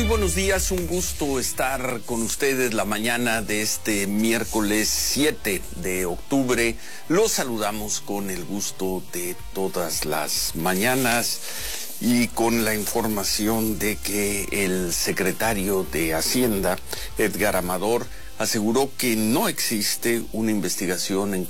Muy buenos días, un gusto estar con ustedes la mañana de este miércoles 7 de octubre. Los saludamos con el gusto de todas las mañanas y con la información de que el secretario de Hacienda, Edgar Amador, aseguró que no existe una investigación en